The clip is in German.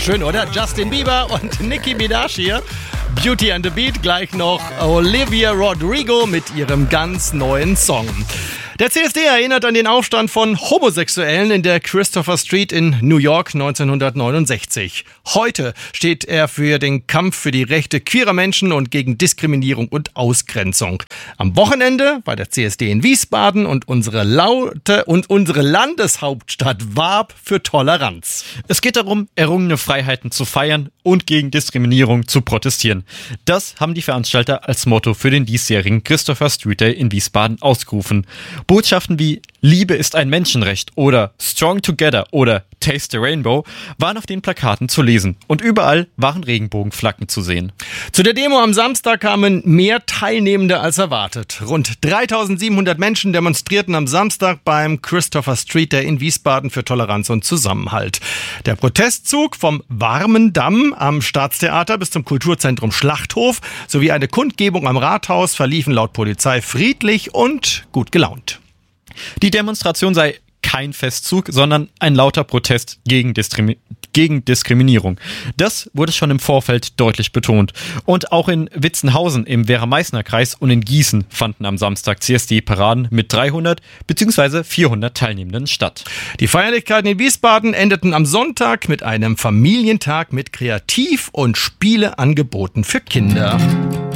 schön, oder? Justin Bieber und Nicki Minaj hier. Beauty and the Beat, gleich noch Olivia Rodrigo mit ihrem ganz neuen Song. Der CSD erinnert an den Aufstand von Homosexuellen in der Christopher Street in New York 1969. Heute steht er für den Kampf für die Rechte queerer Menschen und gegen Diskriminierung und Ausgrenzung. Am Wochenende war der CSD in Wiesbaden und unsere Landeshauptstadt warb für Toleranz. Es geht darum, errungene Freiheiten zu feiern und gegen Diskriminierung zu protestieren. Das haben die Veranstalter als Motto für den diesjährigen Christopher Street Day in Wiesbaden ausgerufen. Botschaften wie Liebe ist ein Menschenrecht oder Strong Together oder Taste the Rainbow waren auf den Plakaten zu lesen und überall waren Regenbogenflaggen zu sehen. Zu der Demo am Samstag kamen mehr Teilnehmende als erwartet. Rund 3700 Menschen demonstrierten am Samstag beim Christopher Street Day in Wiesbaden für Toleranz und Zusammenhalt. Der Protestzug vom Warmen Damm am Staatstheater bis zum Kulturzentrum Schlachthof sowie eine Kundgebung am Rathaus verliefen laut Polizei friedlich und gut gelaunt. Die Demonstration sei kein Festzug, sondern ein lauter Protest gegen Diskriminierung. Das wurde schon im Vorfeld deutlich betont. Und auch in Witzenhausen im Werra-Meißner-Kreis und in Gießen fanden am Samstag CSD-Paraden mit 300 bzw. 400 Teilnehmenden statt. Die Feierlichkeiten in Wiesbaden endeten am Sonntag mit einem Familientag mit Kreativ- und Spieleangeboten für Kinder.